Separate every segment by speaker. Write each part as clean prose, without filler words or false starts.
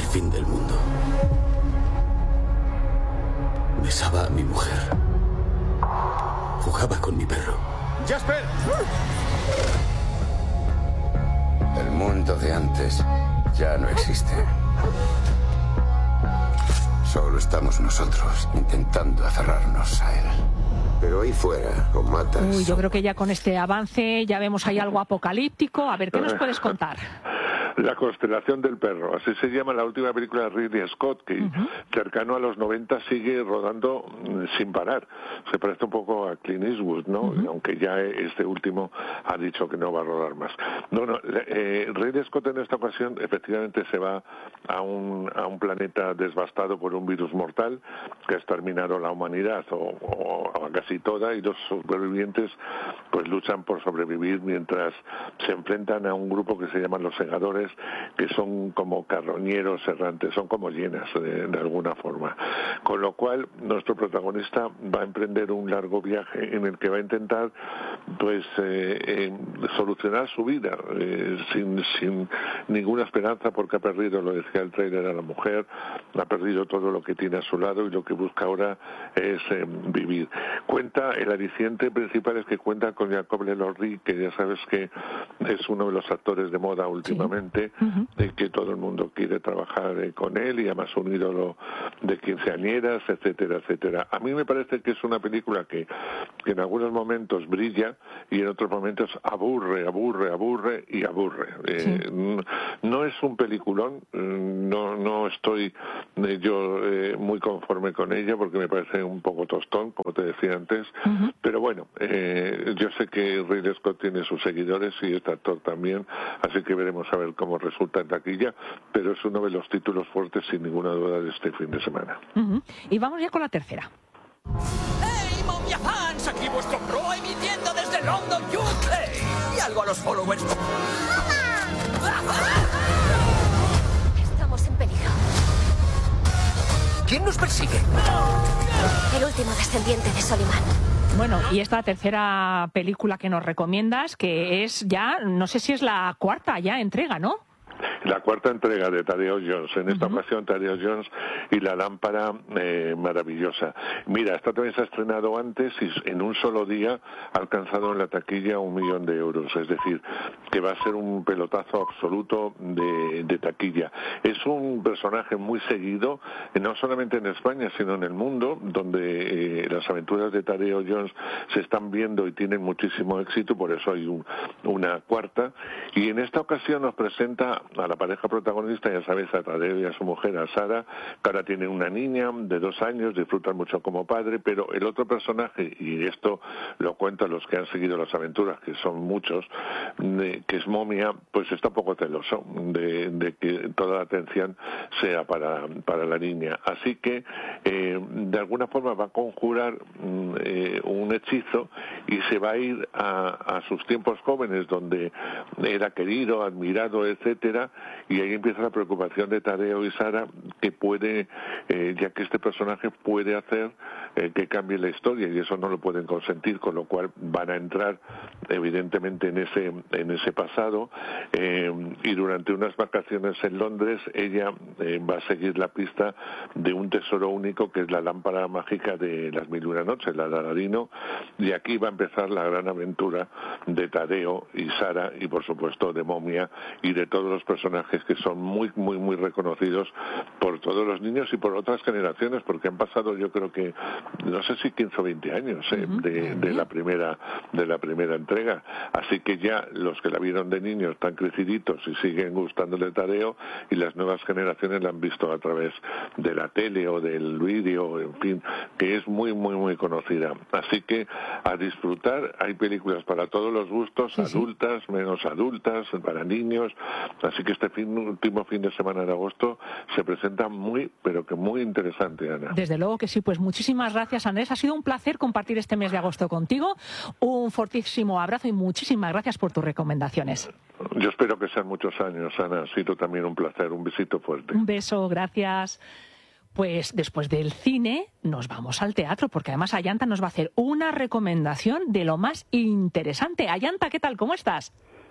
Speaker 1: fin del mundo. Besaba a mi mujer. Jugaba con mi perro.
Speaker 2: ¡Jasper!
Speaker 3: El mundo de antes ya no existe. Solo estamos nosotros intentando aferrarnos a él. Pero ahí fuera, o matas...
Speaker 4: Uy, yo creo que ya con este avance ya vemos ahí algo apocalíptico. A ver, ¿qué nos puedes contar?
Speaker 5: La constelación del perro, así se llama la última película de Ridley Scott, que cercano a los 90 sigue rodando sin parar. Se parece un poco a Clint Eastwood, ¿no? Aunque ya este último ha dicho que no va a rodar más. Ridley Scott en esta ocasión efectivamente se va a un planeta devastado por un virus mortal que ha exterminado la humanidad o a casi toda, y los supervivientes pues luchan por sobrevivir mientras se enfrentan a un grupo que se llaman los segadores, que son como carroñeros errantes, son como hienas de alguna forma. Con lo cual, nuestro protagonista va a emprender un largo viaje en el que va a intentar pues solucionar su vida sin ninguna esperanza, porque ha perdido, lo decía el tráiler, a la mujer, ha perdido todo lo que tiene a su lado y lo que busca ahora es vivir. El aliciente principal es que cuenta con Jacob Elordi, que ya sabes que es uno de los actores de moda últimamente, que todo el mundo quiere trabajar con él, y además un ídolo de quinceañeras, etcétera, etcétera. A mí me parece que es una película que en algunos momentos brilla y en otros momentos aburre. No es un peliculón, no estoy yo muy conforme con ella, porque me parece un poco tostón, como te decía antes, pero bueno, yo sé que Ridley Scott tiene sus seguidores y este actor también, así que veremos a ver cómo resulta en taquilla, pero es uno de los títulos fuertes sin ninguna duda de este fin de semana.
Speaker 4: Y vamos ya con la tercera.
Speaker 6: ¡Hey, Momia Fans! Aquí vuestro pro emitiendo desde London, UK. Y algo a los followers.
Speaker 7: Estamos en peligro.
Speaker 6: ¿Quién nos persigue?
Speaker 7: El último descendiente de Soliman.
Speaker 4: Bueno, y esta tercera película que nos recomiendas, que es ya, no sé si es la cuarta ya entrega, ¿no?
Speaker 5: La cuarta entrega de Tadeo Jones, en esta ocasión Tadeo Jones y la lámpara maravillosa. Mira, esta también se ha estrenado antes y en un solo día ha alcanzado en la taquilla 1 millón de euros, es decir, que va a ser un pelotazo absoluto de taquilla. Es un personaje muy seguido, no solamente en España, sino en el mundo, donde las aventuras de Tadeo Jones se están viendo y tienen muchísimo éxito, por eso hay una cuarta, y en esta ocasión nos presenta a la pareja protagonista, ya sabéis, a Tadeo y a su mujer, a Sara, que ahora tienen una niña de 2 años, disfrutan mucho como padre, pero el otro personaje, y esto lo cuentan los que han seguido las aventuras, que son muchos, que es Momia, pues está un poco celoso de que toda la atención sea para la niña. Así que, de alguna forma, va a conjurar un hechizo y se va a ir a sus tiempos jóvenes, donde era querido, admirado, etcétera, y ahí empieza la preocupación de Tadeo y Sara, que puede, ya que este personaje puede hacer que cambie la historia, y eso no lo pueden consentir, con lo cual van a entrar evidentemente en ese pasado, y durante unas vacaciones en Londres ella va a seguir la pista de un tesoro único, que es la lámpara mágica de las 1001 noches, la de Aladino, y aquí va a empezar la gran aventura de Tadeo y Sara, y por supuesto de Momia y de todos los personajes que son muy reconocidos por todos los niños y por otras generaciones, porque han pasado, yo creo que no sé si 15 o 20 años de la primera entrega, así que ya los que la vieron de niños están creciditos y siguen gustándole Tadeo, y las nuevas generaciones la han visto a través de la tele o del vídeo, en fin, que es muy conocida. Así que a disfrutar, hay películas para todos los gustos, adultas, menos adultas, para niños, así que este último fin de semana de agosto se presenta pero que muy interesante, Ana.
Speaker 4: Desde luego que sí, pues muchísimas gracias, Andrés, ha sido un placer compartir este mes de agosto contigo, un fortísimo abrazo y muchísimas gracias por tus recomendaciones.
Speaker 5: Yo espero que sean muchos años, Ana, ha sido también un placer, un besito fuerte.
Speaker 4: Un beso, gracias. Pues después del cine nos vamos al teatro, porque además Ayanta nos va a hacer una recomendación de lo más interesante. Ayanta, ¿qué tal? ¿Cómo estás?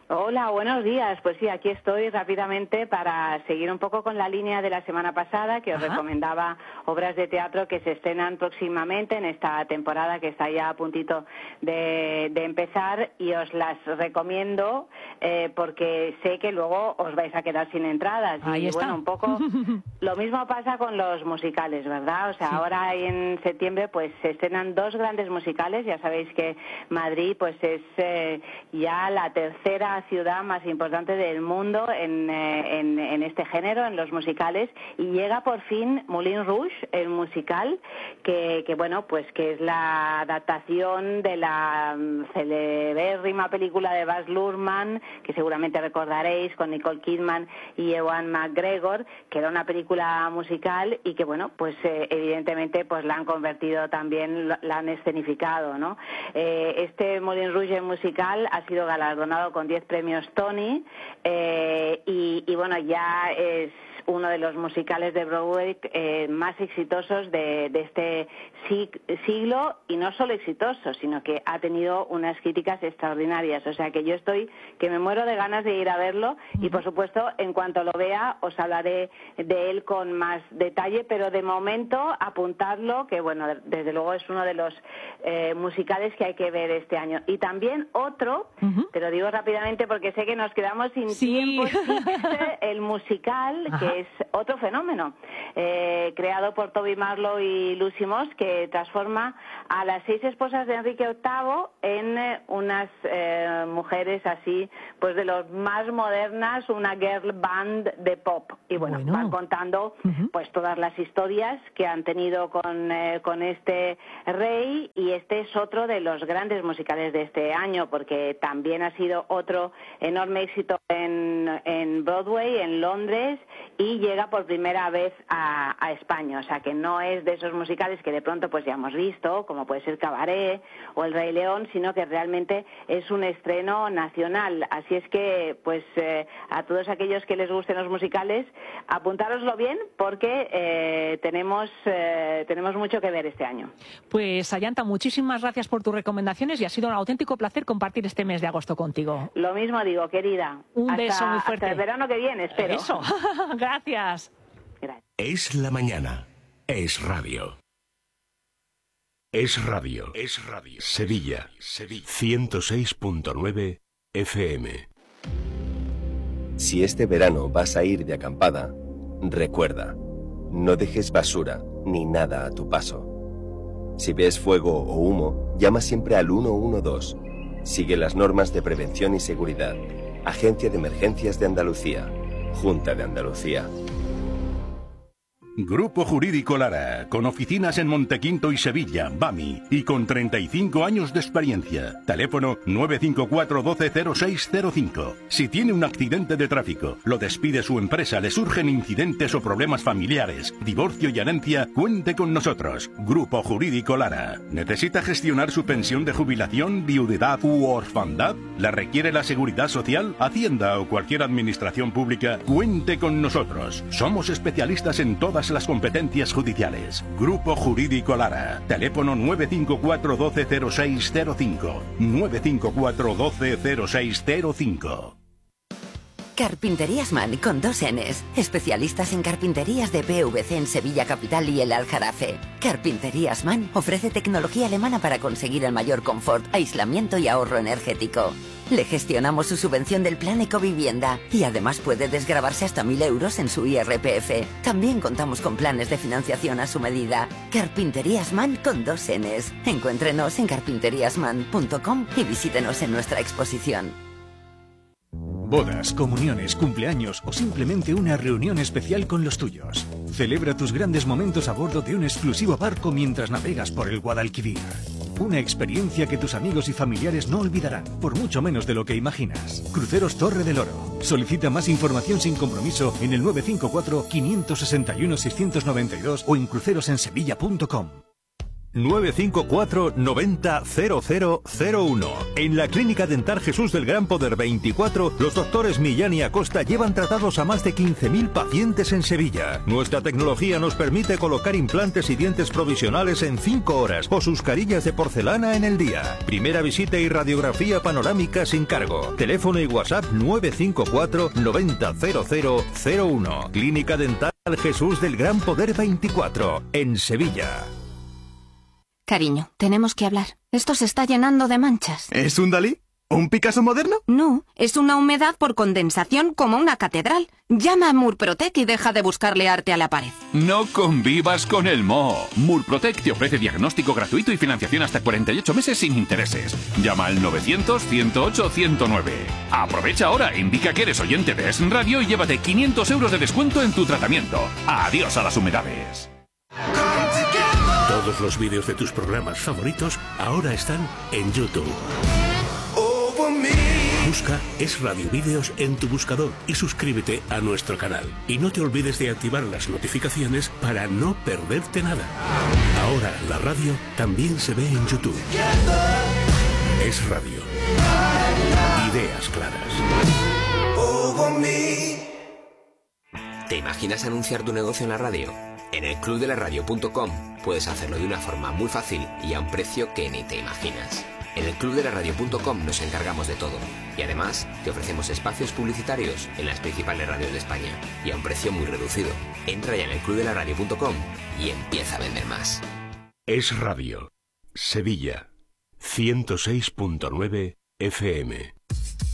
Speaker 2: Hola, buenos días. Pues sí, aquí estoy rápidamente para seguir un poco con la línea de la semana pasada, que os recomendaba obras de teatro que se estrenan próximamente en esta temporada que está ya a puntito de empezar, y os las recomiendo porque sé que luego os vais a quedar sin entradas.
Speaker 4: Ahí está.
Speaker 2: Bueno, un poco lo mismo pasa con los musicales, ¿verdad? O sea, ahora en septiembre pues se estrenan 2 grandes musicales. Ya sabéis que Madrid pues es ya la tercera ciudad más importante del mundo en este género, en los musicales, y llega por fin Moulin Rouge, el musical que bueno, pues que es la adaptación de la celebérrima película de Baz Luhrmann, que seguramente recordaréis, con Nicole Kidman y Ewan McGregor, que era una película musical y que bueno, pues evidentemente pues la han convertido también, la han escenificado, ¿no? Este Moulin Rouge musical ha sido galardonado con 10 premios Tony y bueno, ya es uno de los musicales de Broadway más exitosos de este siglo, y no solo exitosos, sino que ha tenido unas críticas extraordinarias. O sea que yo que me muero de ganas de ir a verlo, y por supuesto en cuanto lo vea os hablaré de él con más detalle, pero de momento apuntadlo, que bueno, desde luego es uno de los musicales que hay que ver este año. Y también otro, te lo digo rápidamente porque sé que nos quedamos sin tiempo, el musical, que es otro fenómeno, creado por Toby Marlow y Lucy Moss, que transforma a las 6 esposas de Enrique VIII en unas mujeres así, pues de los más modernas, una girl band de pop. Y bueno, van contando pues todas las historias que han tenido con este rey, y este es otro de los grandes musicales de este año, porque también ha sido otro enorme éxito en Broadway, en Londres, y llega por primera vez a España. O sea que no es de esos musicales que de pronto pues ya hemos visto, como puede ser Cabaret o El Rey León, sino que realmente es un estreno nacional. Así es que pues a todos aquellos que les gusten los musicales, apuntároslo bien, porque tenemos mucho que ver este año.
Speaker 4: Pues Ayanta, muchísimas gracias por tus recomendaciones, y ha sido un auténtico placer compartir este mes de agosto contigo.
Speaker 2: Lo mismo digo, querida.
Speaker 4: Un beso muy fuerte.
Speaker 2: Hasta el verano que viene, espero.
Speaker 4: Eso. Gracias.
Speaker 8: Es la mañana. Es radio. Es radio. Es radio. Sevilla. 106.9 FM.
Speaker 9: Si este verano vas a ir de acampada, recuerda, no dejes basura ni nada a tu paso. Si ves fuego o humo, llama siempre al 112. Sigue las normas de prevención y seguridad. Agencia de Emergencias de Andalucía. Junta de Andalucía.
Speaker 10: Grupo Jurídico Lara, con oficinas en Montequinto y Sevilla, BAMI, y con 35 años de experiencia. Teléfono 954 120605. Si tiene un accidente de tráfico, lo despide su empresa, le surgen incidentes o problemas familiares, divorcio y herencia, cuente con nosotros. Grupo Jurídico Lara. ¿Necesita gestionar su pensión de jubilación, viudedad u orfandad? ¿La requiere la Seguridad Social, Hacienda o cualquier administración pública? Cuente con nosotros. Somos especialistas en todas las competencias judiciales. Grupo Jurídico Lara. Teléfono 954 120605. 954 120605.
Speaker 11: Carpinterías Man, con 2 Ns. Especialistas en carpinterías de PVC en Sevilla Capital y el Aljarafe. Carpinterías Man ofrece tecnología alemana para conseguir el mayor confort, aislamiento y ahorro energético. Le gestionamos su subvención del Plan Ecovivienda y además puede desgravarse hasta 1.000 euros en su IRPF. También contamos con planes de financiación a su medida. Carpinterías Man, con 2 Ns. Encuéntrenos en carpinteriasman.com y visítenos en nuestra exposición.
Speaker 12: Bodas, comuniones, cumpleaños o simplemente una reunión especial con los tuyos. Celebra tus grandes momentos a bordo de un exclusivo barco mientras navegas por el Guadalquivir. Una experiencia que tus amigos y familiares no olvidarán, por mucho menos de lo que imaginas. Cruceros Torre del Oro. Solicita más información sin compromiso en el 954 561 692 o en crucerosensevilla.com.
Speaker 13: 954 90 0001. En la Clínica Dental Jesús del Gran Poder 24, los doctores Millán y Acosta llevan tratados a más de 15.000 pacientes en Sevilla. Nuestra tecnología nos permite colocar implantes y dientes provisionales en 5 horas o sus carillas de porcelana en el día. Primera visita y radiografía panorámica sin cargo. Teléfono y WhatsApp 954 90 0001. Clínica Dental Jesús del Gran Poder 24, en Sevilla.
Speaker 14: Cariño, tenemos que hablar. Esto se está llenando de manchas.
Speaker 15: ¿Es un Dalí? ¿Un Picasso moderno?
Speaker 14: No, es una humedad por condensación como una catedral. Llama a Murprotec y deja de buscarle arte a la pared.
Speaker 16: No convivas con el moho. Murprotec te ofrece diagnóstico gratuito y financiación hasta 48 meses sin intereses. Llama al 900-108-109. Aprovecha ahora, indica que eres oyente de Es Radio y llévate 500 euros de descuento en tu tratamiento. Adiós a las humedades.
Speaker 8: Todos los vídeos de tus programas favoritos ahora están en YouTube. Busca Es Radio Vídeos en tu buscador y suscríbete a nuestro canal. Y no te olvides de activar las notificaciones para no perderte nada. Ahora la radio también se ve en YouTube. Es Radio. Ideas claras.
Speaker 17: ¿Te imaginas anunciar tu negocio en la radio? En el clubdelaradio.com puedes hacerlo de una forma muy fácil y a un precio que ni te imaginas. En el clubdelaradio.com nos encargamos de todo y además te ofrecemos espacios publicitarios en las principales radios de España y a un precio muy reducido. Entra ya en el clubdelaradio.com y empieza a vender más.
Speaker 8: Es Radio. Sevilla. 106.9 FM.